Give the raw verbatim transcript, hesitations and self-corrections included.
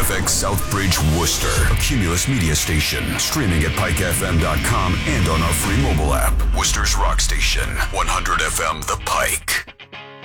F X Southbridge, Worcester, a Cumulus media station. Streaming at pike f m dot com and on our free mobile app. Worcester's Rock Station, one hundred F M The Pike.